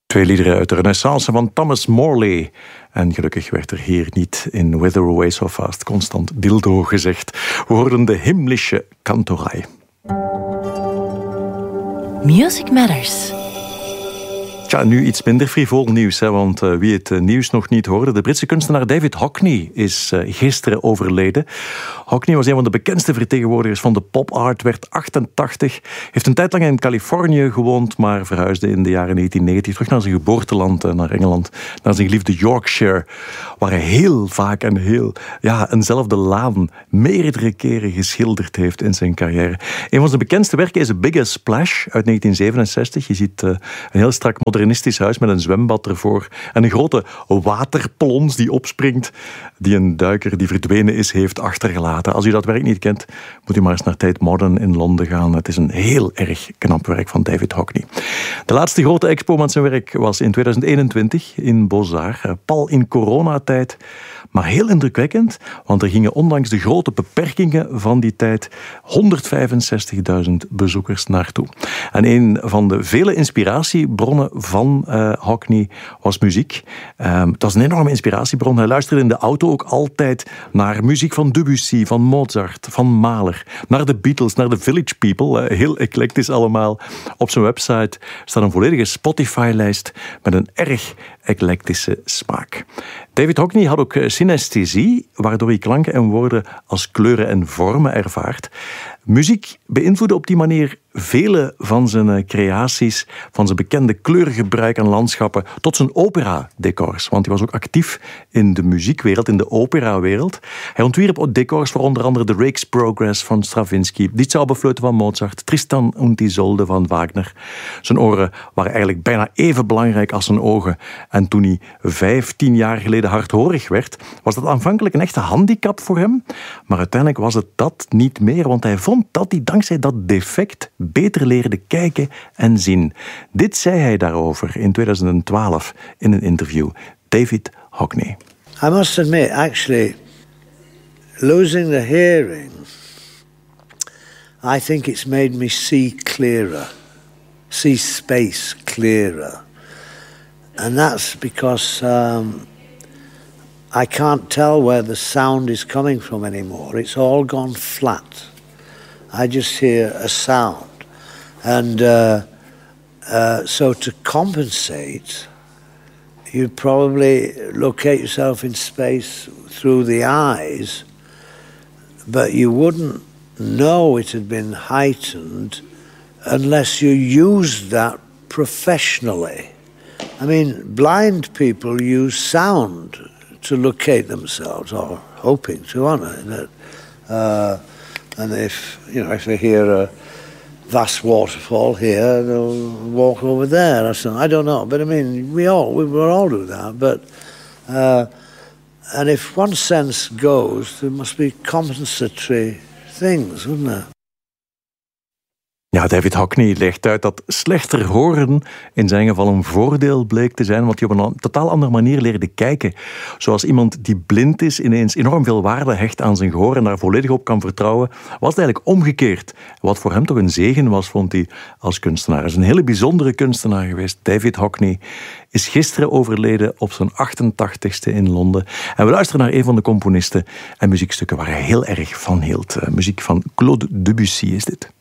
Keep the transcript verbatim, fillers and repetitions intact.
Twee liederen uit de Renaissance van Thomas Morley. En gelukkig werd er hier niet in Wither Away So Fast constant dildo gezegd. We hoorden de himmlische kantorij. Music Matters. Tja, nu iets minder frivol nieuws, hè, want uh, wie het uh, nieuws nog niet hoorde, de Britse kunstenaar David Hockney is uh, gisteren overleden. Hockney was een van de bekendste vertegenwoordigers van de pop art, werd achtentachtig, heeft een tijd lang in Californië gewoond, maar verhuisde in de jaren negentien negentig terug naar zijn geboorteland, uh, naar Engeland, naar zijn geliefde Yorkshire, waar hij heel vaak en heel, ja, eenzelfde laan meerdere keren geschilderd heeft in zijn carrière. Een van zijn bekendste werken is A Bigger Splash uit negentien zevenenzestig. Je ziet uh, een heel strak modernistisch huis met een zwembad ervoor en een grote waterplons die opspringt, die een duiker die verdwenen is heeft achtergelaten. Als u dat werk niet kent, moet u maar eens naar Tate Modern in Londen gaan. Het is een heel erg knap werk van David Hockney. De laatste grote expo met zijn werk was in tweeduizend eenentwintig in Beaux-Arts, pal in coronatijd. Maar heel indrukwekkend, want er gingen ondanks de grote beperkingen van die tijd honderdvijfenzestigduizend bezoekers naartoe. En een van de vele inspiratiebronnen van uh, Hockney was muziek. Um, het was een enorme inspiratiebron. Hij luisterde in de auto ook altijd naar muziek van Debussy, van Mozart, van Mahler, naar de Beatles, naar de Village People. Uh, heel eclectisch allemaal. Op zijn website staat een volledige Spotify-lijst met een erg eclectische smaak. David Hockney had ook synesthesie, waardoor hij klanken en woorden als kleuren en vormen ervaart. Muziek beïnvloedde op die manier vele van zijn creaties, van zijn bekende kleurgebruik en landschappen, tot zijn opera-decors. Want hij was ook actief in de muziekwereld, in de operawereld. Hij ontwierp decors voor onder andere The Rake's Progress van Stravinsky, Die Zauberflöte van Mozart, Tristan und Isolde van Wagner. Zijn oren waren eigenlijk bijna even belangrijk als zijn ogen. En toen hij vijftien jaar geleden hardhorig werd, was dat aanvankelijk een echte handicap voor hem. Maar uiteindelijk was het dat niet meer, want hij vond dat hij dankzij dat defect beter leerde kijken en zien. Dit zei hij daarover in tweeduizend twaalf in een interview. David Hockney. I must admit, actually, losing the hearing, I think it's made me see clearer, see space clearer. And that's because um, I can't tell where the sound is coming from anymore. It's all gone flat. I just hear a sound. And uh, uh, so to compensate, you'd probably locate yourself in space through the eyes, but you wouldn't know it had been heightened unless you used that professionally. I mean, blind people use sound to locate themselves, or hoping to, aren't they? Uh, and if, you know, if they hear a vast waterfall here, they'll walk over there or something. I don't know, but I mean, we all we will all do that. But uh, and if one sense goes, there must be compensatory things, wouldn't there? Ja, David Hockney legt uit dat slechter horen in zijn geval een voordeel bleek te zijn, want hij op een totaal andere manier leerde kijken. Zoals iemand die blind is ineens enorm veel waarde hecht aan zijn gehoor en daar volledig op kan vertrouwen, was het eigenlijk omgekeerd. Wat voor hem toch een zegen was, vond hij als kunstenaar. Hij is een hele bijzondere kunstenaar geweest. David Hockney is gisteren overleden op zijn achtentachtigste in Londen. En we luisteren naar een van de componisten en muziekstukken waar hij heel erg van hield. Muziek van Claude Debussy is dit.